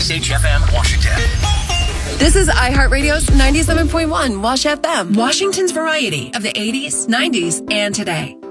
SHFM Washington. This is iHeartRadio's 97.1 Wash FM, Washington's variety of the 80s, 90s, and today.